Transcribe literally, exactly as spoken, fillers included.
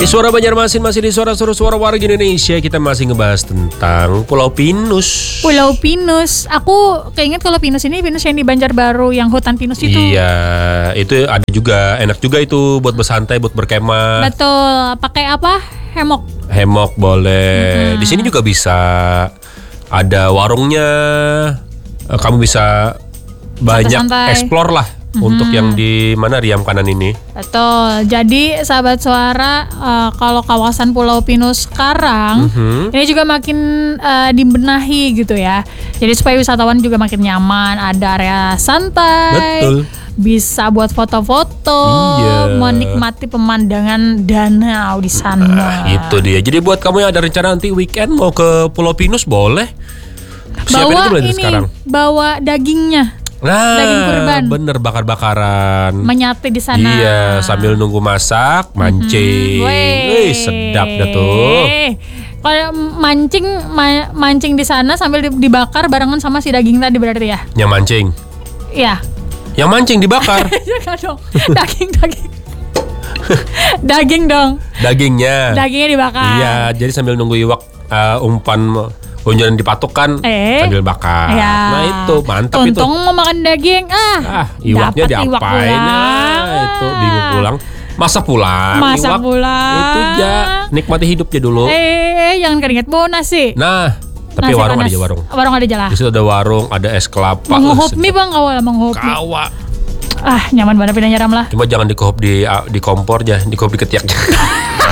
Di Suara Banjarmasin masih di suara-suara suara warga Indonesia. Kita masih ngebahas tentang Pulau Pinus. Pulau Pinus. Aku keinget kalau Pinus ini Pinus yang di Banjarbaru yang hutan pinus itu. Iya, itu ada juga, enak juga itu buat bersantai, buat berkemah. Betul. Pakai apa? Hemok. Hemok boleh. Mm-hmm. Di sini juga bisa. Ada warungnya. Kamu bisa banyak Santai-santai. explore lah. Mm-hmm. Untuk yang di mana Riam kanan ini. Betul. Jadi sahabat suara, uh, kalau kawasan Pulau Pinus sekarang mm-hmm. ini juga makin uh, dibenahi gitu ya. Jadi supaya wisatawan juga makin nyaman, ada area santai. Betul. Bisa buat foto-foto, iya. menikmati pemandangan danau di sana. Nah, itu dia. Jadi buat kamu yang ada rencana nanti weekend mau ke Pulau Pinus boleh. Siapin bawa itu ini, sekarang. Bawa dagingnya. Nah, daging kurban. Bener, bakar-bakaran. Menyate di sana. Iya, sambil nunggu masak, mancing. Mm-hmm. Wih, sedap dah tuh. Kalau mancing, ma- mancing di sana sambil dibakar barengan sama si daging tadi berarti ya? Yang mancing? Iya. Yang mancing dibakar? Jangan dong, daging, daging. Daging dong. Dagingnya. Dagingnya dibakar. Iya, jadi sambil nunggu iwak uh, umpan unjuran dipatok kan eh, sambil bakar. Ya. Nah itu mantap. Untung itu. Untung mau makan daging. Ah, ah iwaknya diapain? Iwak nah, itu bingung pulang. Masa pulang? Masa iwak, pulang. Itu ya nikmati hidupnya dulu. Eh, jangan keringet bau nasi. Nah, tapi nasi warung panas. ada warung. Warung ada jalan. Di situ ada warung, ada es kelapa. Menghop mie bang, kawal menghop mie. Kawa. Ah, nyaman banget pindah nyaram lah. Cuma jangan dikohop di di kompor aja, dikohop di ketiak.